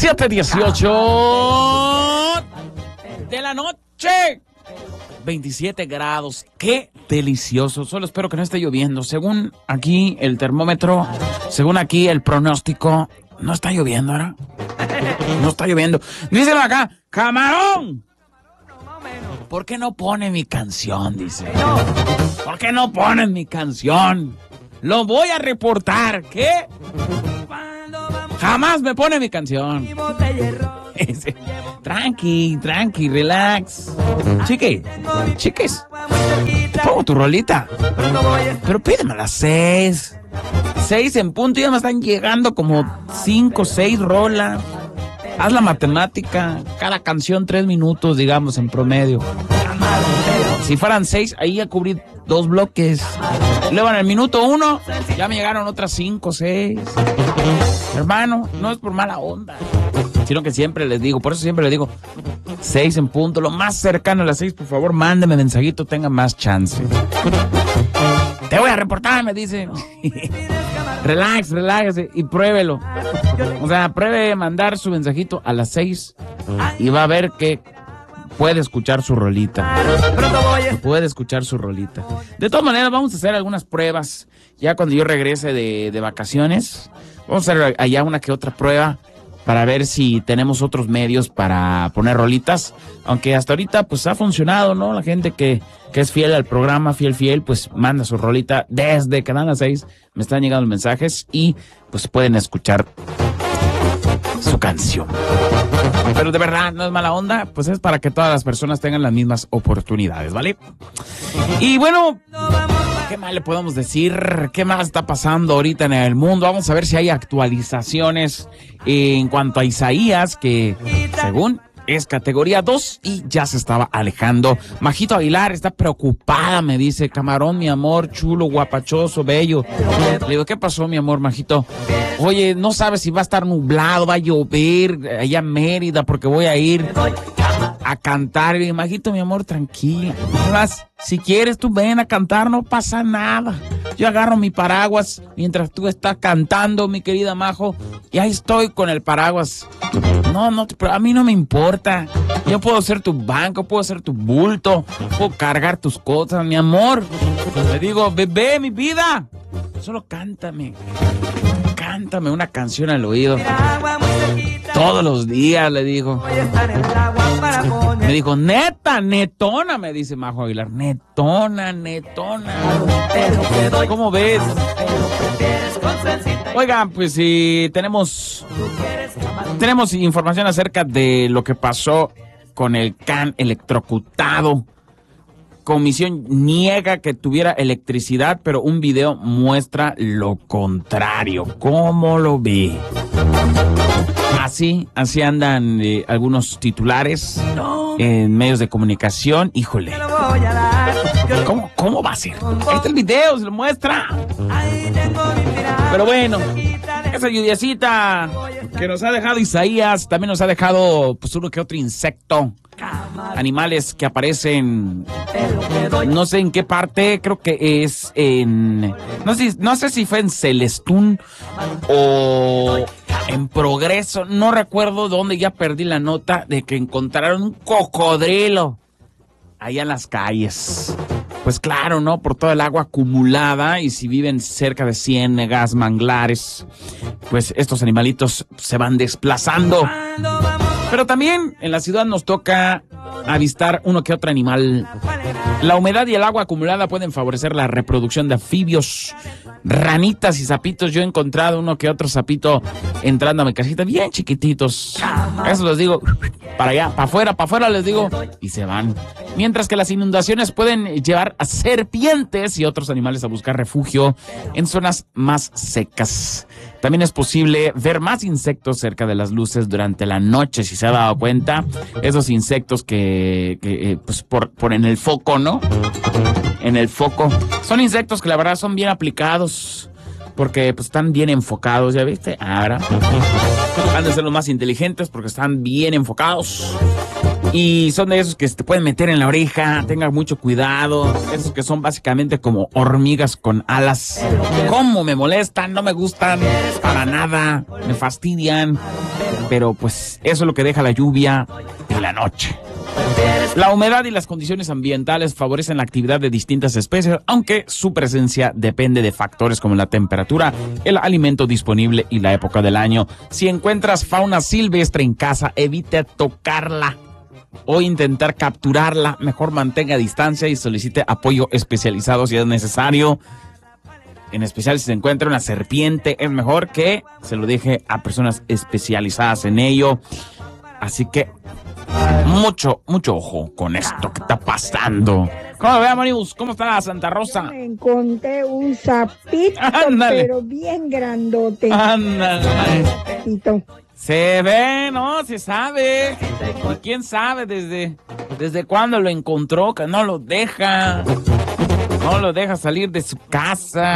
7:18 de la noche. 27 grados. ¡Qué delicioso! Solo espero que no esté lloviendo. Según aquí el termómetro, según aquí el pronóstico, no está lloviendo, ¿verdad? No está lloviendo. Díselo acá, ¡Camarón! ¿Por qué no pone mi canción? Dice. ¿Por qué no ponen mi canción? Lo voy a reportar. ¿Qué? Jamás me pone mi canción. Tranqui, relax. Chiques, pongo tu rolita. Pero pídeme a las 6. 6 en punto, ya me están llegando como 5, 6 rolas. Haz la matemática, cada canción 3 minutos, digamos, en promedio. Si fueran 6, ahí ya cubrí 2 bloques. Luego en el minuto 1, ya me llegaron otras 5, 6. Hermano, no es por mala onda, sino que siempre les digo, por eso siempre les digo, 6 en punto, lo más cercano a las 6, por favor, mándeme mensajito, tenga más chance. Te voy a reportar, me dice. Relájese y pruébelo. O sea, pruebe mandar su mensajito a las 6 y va a ver que puede escuchar su rolita. Puede escuchar su rolita. De todas maneras, vamos a hacer algunas pruebas. Ya cuando yo regrese de vacaciones, vamos a hacer allá una que otra prueba para ver si tenemos otros medios para poner rolitas. Aunque hasta ahorita pues ha funcionado, ¿no? La gente que es fiel al programa, fiel, pues manda su rolita desde que dan las 6. Me están llegando mensajes y pues pueden escuchar su canción. Pero de verdad, no es mala onda, pues es para que todas las personas tengan las mismas oportunidades, ¿vale? Y bueno, ¿qué más le podemos decir? ¿Qué más está pasando ahorita en el mundo? Vamos a ver si hay actualizaciones en cuanto a Isaías, que según es categoría 2 y ya se estaba alejando. Majito Aguilar está preocupada, me dice. Camarón, mi amor, chulo, guapachoso, bello. Le digo, ¿qué pasó, mi amor, Majito? Oye, no sabes si va a estar nublado, va a llover allá en Mérida, porque voy a ir a cantar. Y Majito, mi amor, tranquila. Además, si quieres tú ven a cantar, no pasa nada. Yo agarro mi paraguas mientras tú estás cantando, mi querida Majo, y ahí estoy con el paraguas. No, pero a mí no me importa. Yo puedo ser tu banco, puedo ser tu bulto, puedo cargar tus cosas, mi amor. Le digo, bebé, mi vida, solo cántame una canción al oído. Todos los días, le digo. Me dijo, netona, me dice Majo Aguilar. Netona. ¿Cómo ves? Oigan, pues sí, tenemos información acerca de lo que pasó con el can electrocutado. Comisión niega que tuviera electricidad, pero un video muestra lo contrario. ¿Cómo lo ve? Así andan algunos titulares en medios de comunicación. Híjole, ¿cómo va a ser? Este es el video, se lo muestra. Pero bueno, esa lluviacita que nos ha dejado Isaías, también nos ha dejado pues uno que otro insecto. Animales que aparecen, no sé en qué parte, creo que es en, no sé si fue en Celestún o en Progreso, no recuerdo dónde, ya perdí la nota de que encontraron un cocodrilo allá en las calles. Pues claro, ¿no? Por toda el agua acumulada, y si viven cerca de ciénegas, manglares, pues estos animalitos se van desplazando. Pero también en la ciudad nos toca avistar uno que otro animal. La humedad y el agua acumulada pueden favorecer la reproducción de anfibios, ranitas y sapitos. Yo he encontrado uno que otro sapito entrando a mi casita, bien chiquititos. Eso les digo, para allá, para afuera les digo, y se van. Mientras que las inundaciones pueden llevar a serpientes y otros animales a buscar refugio en zonas más secas. También es posible ver más insectos cerca de las luces durante la noche, si se ha dado cuenta. Esos insectos que pues por en el foco, ¿no? En el foco. Son insectos que la verdad son bien aplicados, porque pues están bien enfocados, ¿ya viste? Ahora han de ser los más inteligentes porque están bien enfocados. Y son de esos que te pueden meter en la oreja, tengan mucho cuidado. Esos que son básicamente como hormigas con alas. ¿Cómo me molestan? No me gustan para nada, me fastidian. pero pues eso es lo que deja la lluvia y la noche. La humedad y las condiciones ambientales favorecen la actividad de distintas especies, aunque su presencia depende de factores como la temperatura, el alimento disponible y la época del año. Si encuentras fauna silvestre en casa, evite tocarla o intentar capturarla. Mejor mantenga distancia y solicite apoyo especializado si es necesario. En especial si se encuentra una serpiente, es mejor que se lo deje a personas especializadas en ello. Así que mucho ojo con esto que está pasando. ¿Cómo ve, Marius? ¿Cómo está Santa Rosa? Me encontré un sapito, pero bien grandote. Ándale. Sapito. Se ve, ¿no? Se sabe. ¿Y quién sabe desde cuándo lo encontró? Que no lo deja salir de su casa.